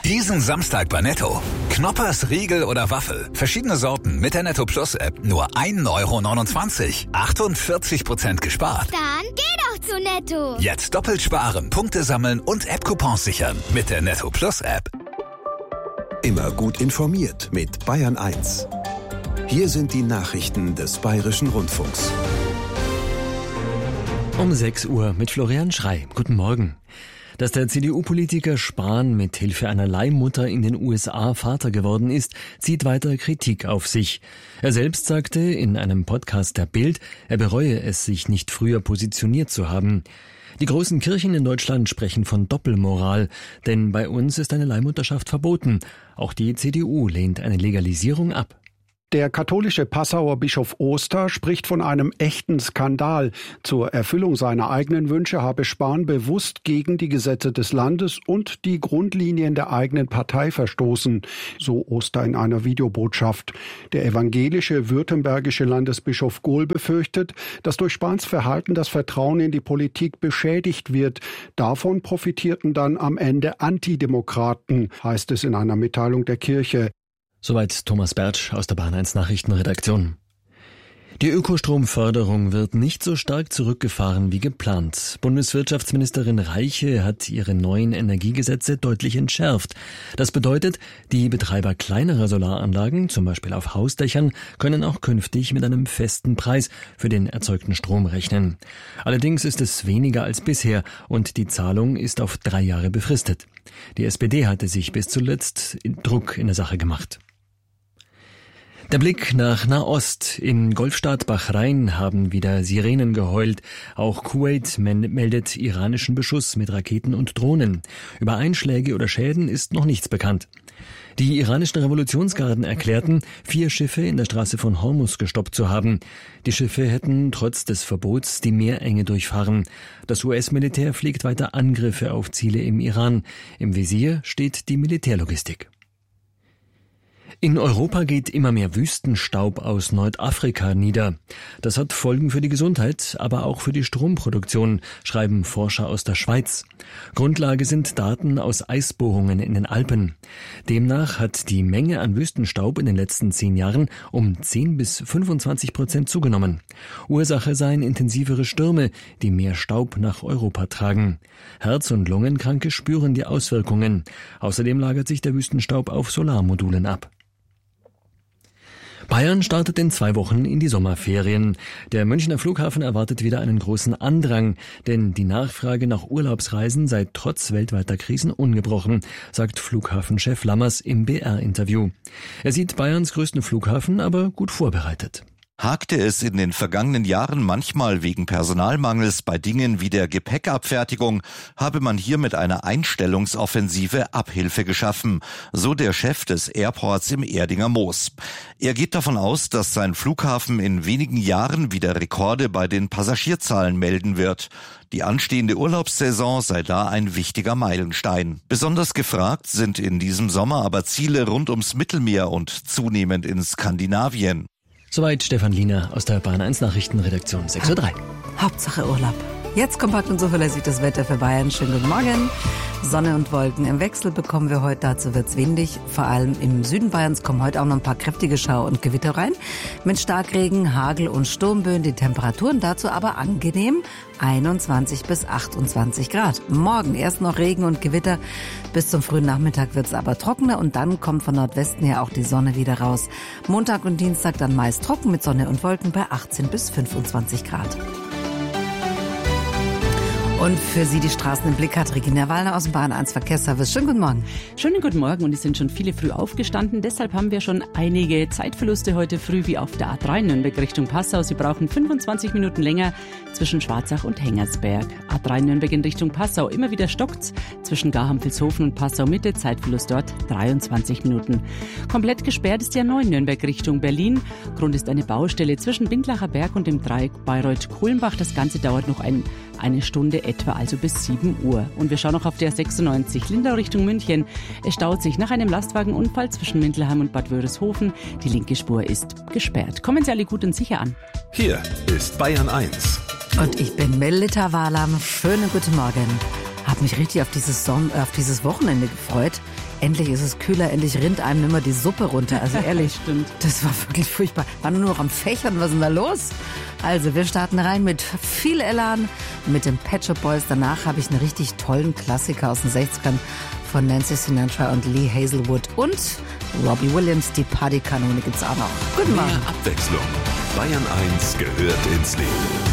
Diesen Samstag bei Netto. Knoppers, Riegel oder Waffel. Verschiedene Sorten mit der Netto Plus App. Nur 1,29 €. 48% gespart. Dann geh doch zu Netto. Jetzt doppelt sparen, Punkte sammeln und App-Coupons sichern. Mit der Netto Plus App. Immer gut informiert mit Bayern 1. Hier sind die Nachrichten des Bayerischen Rundfunks. Um 6 Uhr mit Florian Schrey. Guten Morgen. Dass der CDU-Politiker Spahn mit Hilfe einer Leihmutter in den USA Vater geworden ist, zieht weiter Kritik auf sich. Er selbst sagte in einem Podcast der Bild, er bereue es, sich nicht früher positioniert zu haben. Die großen Kirchen in Deutschland sprechen von Doppelmoral, denn bei uns ist eine Leihmutterschaft verboten. Auch die CDU lehnt eine Legalisierung ab. Der katholische Passauer Bischof Oster spricht von einem echten Skandal. Zur Erfüllung seiner eigenen Wünsche habe Spahn bewusst gegen die Gesetze des Landes und die Grundlinien der eigenen Partei verstoßen, so Oster in einer Videobotschaft. Der evangelische württembergische Landesbischof Gohl befürchtet, dass durch Spahns Verhalten das Vertrauen in die Politik beschädigt wird. Davon profitierten dann am Ende Antidemokraten, heißt es in einer Mitteilung der Kirche. Soweit Thomas Bertsch aus der Bayern 1 Nachrichtenredaktion. Die Ökostromförderung wird nicht so stark zurückgefahren wie geplant. Bundeswirtschaftsministerin Reiche hat ihre neuen Energiegesetze deutlich entschärft. Das bedeutet, die Betreiber kleinerer Solaranlagen, zum Beispiel auf Hausdächern, können auch künftig mit einem festen Preis für den erzeugten Strom rechnen. Allerdings ist es weniger als bisher und die Zahlung ist auf 3 Jahre befristet. Die SPD hatte sich bis zuletzt Druck in der Sache gemacht. Der Blick nach Nahost. Im Golfstaat Bahrain haben wieder Sirenen geheult. Auch Kuwait meldet iranischen Beschuss mit Raketen und Drohnen. Über Einschläge oder Schäden ist noch nichts bekannt. Die iranischen Revolutionsgarden erklärten, 4 Schiffe in der Straße von Hormuz gestoppt zu haben. Die Schiffe hätten trotz des Verbots die Meerenge durchfahren. Das US-Militär fliegt weiter Angriffe auf Ziele im Iran. Im Visier steht die Militärlogistik. In Europa geht immer mehr Wüstenstaub aus Nordafrika nieder. Das hat Folgen für die Gesundheit, aber auch für die Stromproduktion, schreiben Forscher aus der Schweiz. Grundlage sind Daten aus Eisbohrungen in den Alpen. Demnach hat die Menge an Wüstenstaub in den letzten 10 Jahren um 10-25% zugenommen. Ursache seien intensivere Stürme, die mehr Staub nach Europa tragen. Herz- und Lungenkranke spüren die Auswirkungen. Außerdem lagert sich der Wüstenstaub auf Solarmodulen ab. Bayern startet in 2 Wochen in die Sommerferien. Der Münchner Flughafen erwartet wieder einen großen Andrang, denn die Nachfrage nach Urlaubsreisen sei trotz weltweiter Krisen ungebrochen, sagt Flughafenchef Lammers im BR-Interview. Er sieht Bayerns größten Flughafen aber gut vorbereitet. Hakte es in den vergangenen Jahren manchmal wegen Personalmangels bei Dingen wie der Gepäckabfertigung, habe man hier mit einer Einstellungsoffensive Abhilfe geschaffen, so der Chef des Airports im Erdinger Moos. Er geht davon aus, dass sein Flughafen in wenigen Jahren wieder Rekorde bei den Passagierzahlen melden wird. Die anstehende Urlaubssaison sei da ein wichtiger Meilenstein. Besonders gefragt sind in diesem Sommer aber Ziele rund ums Mittelmeer und zunehmend in Skandinavien. Soweit Stefan Liener aus der Bayern 1 Nachrichtenredaktion 6:03 Uhr. Hauptsache Urlaub. Jetzt kompakt und zuverlässig das Wetter für Bayern. Schönen guten Morgen. Sonne und Wolken im Wechsel bekommen wir heute. Dazu wird's windig. Vor allem im Süden Bayerns kommen heute auch noch ein paar kräftige Schauer und Gewitter rein. Mit Starkregen, Hagel und Sturmböen. Die Temperaturen dazu aber angenehm. 21 bis 28 Grad. Morgen erst noch Regen und Gewitter. Bis zum frühen Nachmittag wird's aber trockener und dann kommt von Nordwesten her auch die Sonne wieder raus. Montag und Dienstag dann meist trocken mit Sonne und Wolken bei 18 bis 25 Grad. Und für Sie die Straßen im Blick hat Regina Wallner aus dem Bayern 1 Verkehrsservice. Schönen guten Morgen. Schönen guten Morgen und es sind schon viele früh aufgestanden. Deshalb haben wir schon einige Zeitverluste heute früh wie auf der A3 Nürnberg Richtung Passau. Sie brauchen 25 Minuten länger zwischen Schwarzach und Hengersberg. A3 Nürnberg in Richtung Passau. Immer wieder stockt's zwischen Garham-Vilshofen und Passau Mitte. Zeitverlust dort 23 Minuten. Komplett gesperrt ist die A9 Nürnberg Richtung Berlin. Grund ist eine Baustelle zwischen Bindlacher Berg und dem Dreieck Bayreuth-Kohlenbach. Das Ganze dauert noch eine Stunde etwa, also bis 7 Uhr. Und wir schauen noch auf der 96 Lindau Richtung München. Es staut sich nach einem Lastwagenunfall zwischen Mindelheim und Bad Wörishofen. Die linke Spur ist gesperrt. Kommen Sie alle gut und sicher an. Hier ist Bayern 1. Und ich bin Melita Wahlam. Schönen guten Morgen. Habe mich richtig auf dieses Wochenende gefreut. Endlich ist es kühler, endlich rinnt einem nimmer die Suppe runter. Also ehrlich, Stimmt. das war wirklich furchtbar. War nur noch am Fächern, was ist denn da los? Also wir starten rein mit viel Elan, mit den Pet Shop Boys. Danach habe ich einen richtig tollen Klassiker aus den 60ern von Nancy Sinatra und Lee Hazelwood. Und Robbie Williams, die Partykanone gibt's auch noch. Guten Morgen. Mehr Abwechslung. Bayern 1 gehört ins Leben.